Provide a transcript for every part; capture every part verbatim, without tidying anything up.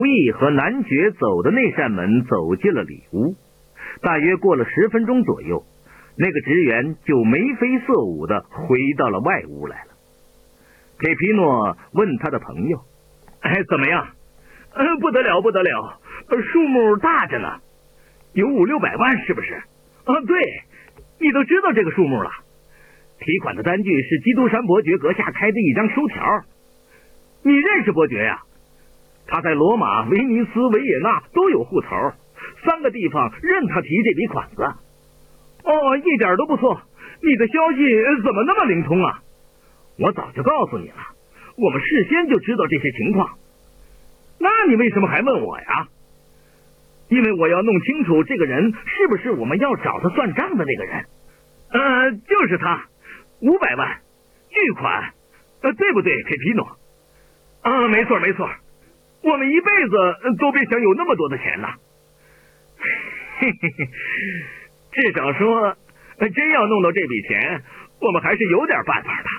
吴毅和男爵走的那扇门走进了里屋。大约过了十分钟左右，那个职员就眉飞色舞的回到了外屋来了。佩皮诺问他的朋友：“哎，怎么样？”“呃，不得了，不得了，数目大着呢，有五六百万，是不是？”“啊，对，你都知道这个数目了。提款的单据是基督山伯爵阁下开的一张收条。你认识伯爵呀？他在罗马、威尼斯、维也纳都有户头，三个地方任他提这笔款子。”“哦，一点都不错，你的消息怎么那么灵通啊？我早就告诉你了，我们事先就知道这些情况。那你为什么还问我呀？”“因为我要弄清楚这个人是不是我们要找他算账的那个人。”“呃，就是他，五百万，巨款，呃，对不对，佩皮诺？”“啊，没错没错，我们一辈子都别想有那么多的钱呐。”“嘿嘿嘿，至少说，真要弄到这笔钱，我们还是有点办法的。”“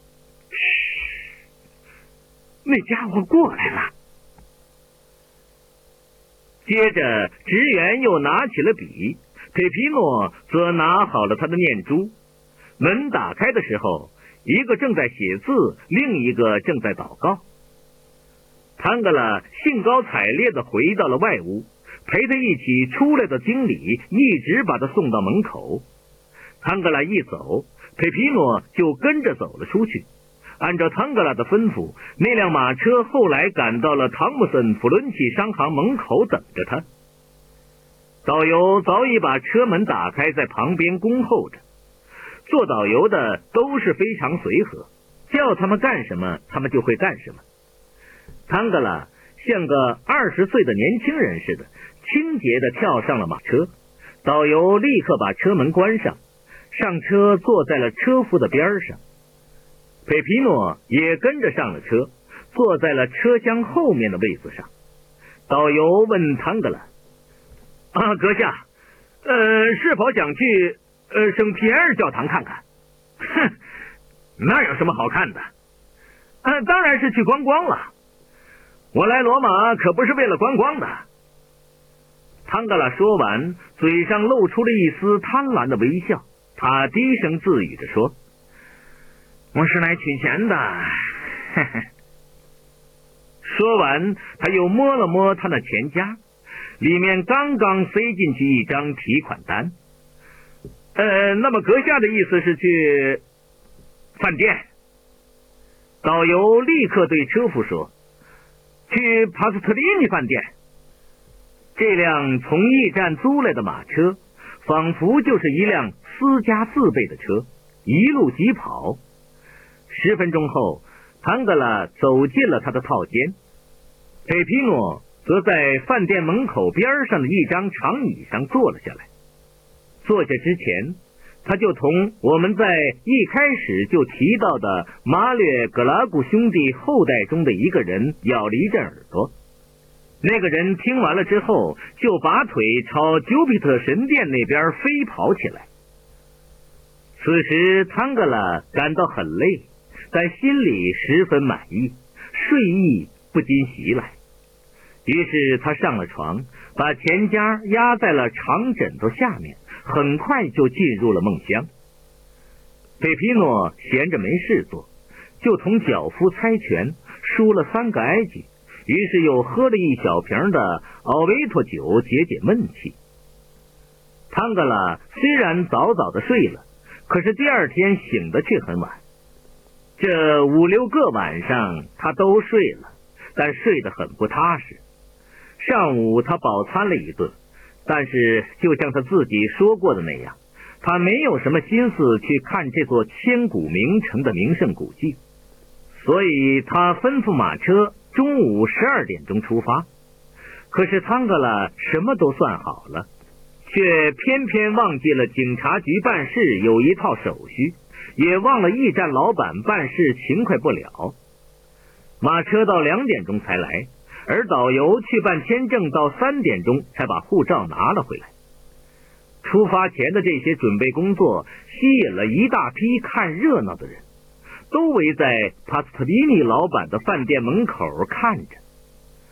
那家伙过来了。”接着，职员又拿起了笔，佩皮诺则拿好了他的念珠。门打开的时候，一个正在写字，另一个正在祷告。唐格拉兴高采烈地回到了外屋，陪他一起出来的经理一直把他送到门口。唐格拉一走，佩皮诺就跟着走了出去。按照唐格拉的吩咐，那辆马车后来赶到了汤姆森弗伦奇商行门口等着他。导游早已把车门打开，在旁边恭候着。做导游的都是非常随和，叫他们干什么他们就会干什么。唐格拉像个二十岁的年轻人似的，清洁地跳上了马车。导游立刻把车门关上，上车坐在了车夫的边上。佩皮诺也跟着上了车，坐在了车厢后面的位子上。导游问唐格拉：“啊，阁下，呃，是否想去呃圣皮埃尔教堂看看？”“哼，那有什么好看的？呃，当然是去观光了。我来罗马可不是为了观光的。”唐格拉说完，嘴上露出了一丝贪婪的微笑，他低声自语着说：“我是来取钱的。”呵呵。说完，他又摸了摸他那钱夹，里面刚刚塞进去一张提款单。呃，那么阁下的意思是去饭店？导游立刻对车夫说：“去帕斯特利尼饭店。”这辆从驿站租来的马车，仿佛就是一辆私家自备的车，一路疾跑。十分钟后，唐格拉走进了他的套间，佩皮诺则在饭店门口边上的一张长椅上坐了下来。坐下之前，他就同我们在一开始就提到的马略格拉古兄弟后代中的一个人咬了一阵耳朵。那个人听完了之后，就拔腿朝丘比特神殿那边飞跑起来。此时唐格拉感到很累，但心里十分满意，睡意不禁袭来。于是他上了床，把钱夹压在了长枕头下面，很快就进入了梦乡。佩皮诺闲着没事做，就同脚夫猜拳，输了三个埃及，于是又喝了一小瓶的奥维托酒解解闷气。唐格拉虽然早早的睡了，可是第二天醒的却很晚。这五六个晚上他都睡了，但睡得很不踏实。上午他饱餐了一顿，但是就像他自己说过的那样，他没有什么心思去看这座千古名城的名胜古迹，所以他吩咐马车中午十二点钟出发。可是汤格拉什么都算好了，却偏偏忘记了警察局办事有一套手续，也忘了驿站老板办事勤快不了。马车到两点钟才来，而导游去办签证到三点钟才把护照拿了回来。出发前的这些准备工作吸引了一大批看热闹的人，都围在帕斯特利尼老板的饭店门口看着。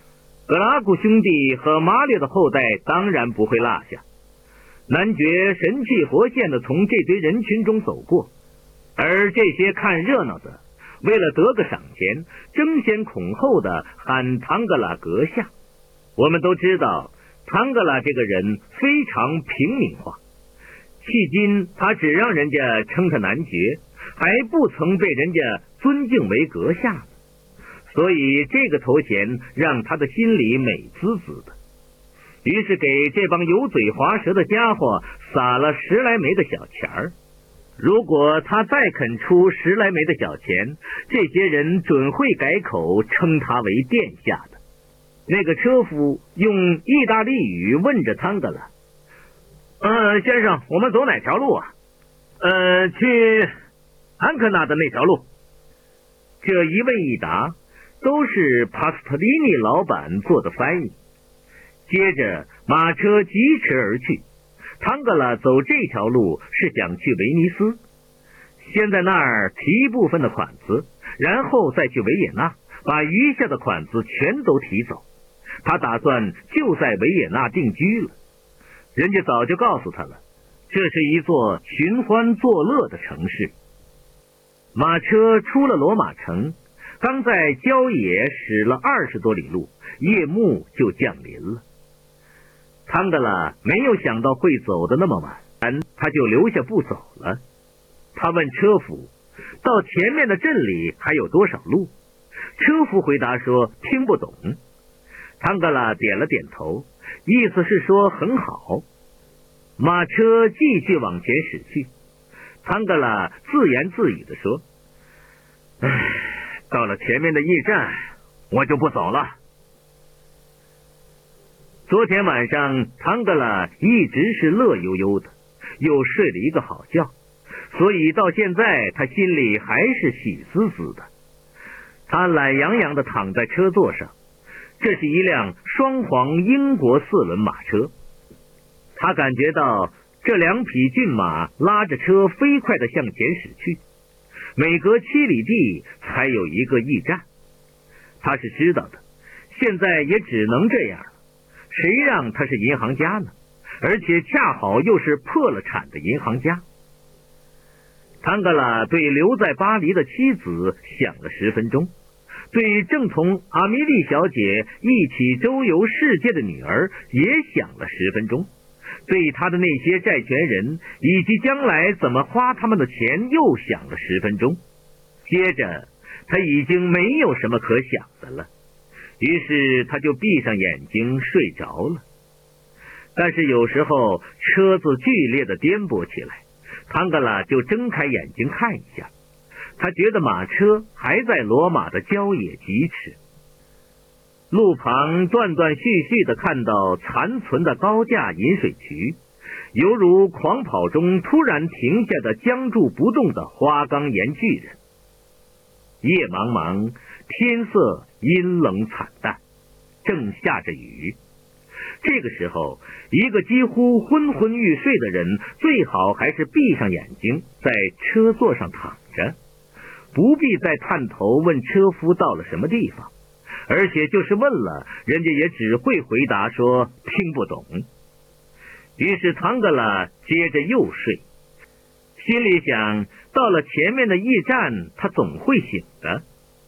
格拉古兄弟和马列的后代当然不会落下。男爵神气活现地从这堆人群中走过，而这些看热闹的为了得个赏钱，争先恐后的喊唐格拉阁下。我们都知道唐格拉这个人非常平民化，迄今他只让人家称他男爵，还不曾被人家尊敬为阁下呢。所以这个头衔让他的心里美滋滋的，于是给这帮油嘴滑舌的家伙撒了十来枚的小钱儿。如果他再肯出十来枚的小钱，这些人准会改口称他为殿下的。那个车夫用意大利语问着汤格拉：呃，先生，我们走哪条路啊？呃，去安科纳的那条路。这一问一答都是帕斯特利尼老板做的翻译。接着马车疾驰而去，汤格拉走这条路是想去威尼斯，先在那儿提部分的款子，然后再去维也纳，把余下的款子全都提走。他打算就在维也纳定居了。人家早就告诉他了，这是一座寻欢作乐的城市。马车出了罗马城，刚在郊野驶了二十多里路，夜幕就降临了。汤格拉没有想到会走得那么晚，他就留下步走了。他问车夫，到前面的镇里还有多少路？车夫回答说听不懂。汤格拉点了点头，意思是说很好。马车继续往前驶去，汤格拉自言自语地说：唉，到了前面的驿站我就不走了。昨天晚上汤格拉一直是乐悠悠的，又睡了一个好觉，所以到现在他心里还是喜滋滋的。他懒洋洋地躺在车座上，这是一辆双黄英国四轮马车。他感觉到这两匹骏马拉着车飞快地向前驶去，每隔七里地才有一个驿站。他是知道的，现在也只能这样了。谁让他是银行家呢？而且恰好又是破了产的银行家。汤格拉对留在巴黎的妻子想了十分钟，对正同阿米莉小姐一起周游世界的女儿也想了十分钟，对他的那些债权人以及将来怎么花他们的钱又想了十分钟。接着他已经没有什么可想的了，于是他就闭上眼睛睡着了。但是有时候车子剧烈的颠簸起来，汤格拉就睁开眼睛看一下，他觉得马车还在罗马的郊野疾驰。路旁断断续续地看到残存的高架引水渠，犹如狂跑中突然停下的僵住不动的花岗岩巨人。夜茫茫，天色阴冷惨淡，正下着雨。这个时候，一个几乎昏昏欲睡的人最好还是闭上眼睛在车座上躺着，不必再探头问车夫到了什么地方，而且就是问了，人家也只会回答说听不懂。于是汤格拉接着又睡，心里想到了前面的驿站他总会醒的。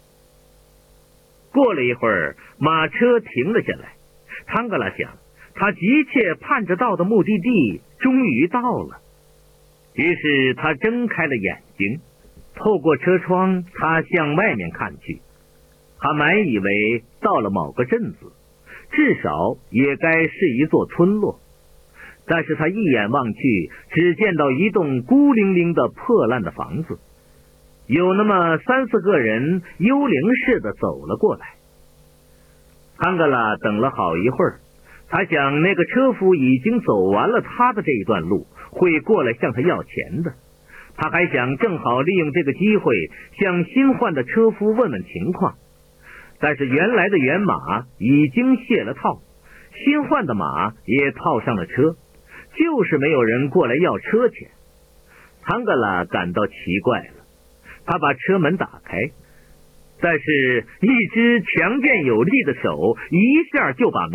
过了一会儿，马车停了下来，汤格拉想他急切盼着到的目的地终于到了。于是他睁开了眼睛，透过车窗他向外面看去，他满以为到了某个镇子，至少也该是一座村落。但是他一眼望去，只见到一栋孤零零的破烂的房子，有那么三四个人幽灵似的走了过来。汤格拉等了好一会儿，他想那个车夫已经走完了他的这一段路，会过来向他要钱的。他还想正好利用这个机会向新换的车夫问问情况，但是原来的原马已经卸了套，新换的马也套上了车，就是没有人过来要车钱。汤格拉感到奇怪了，他把车门打开， 但是，一只强健有力的手一下就把门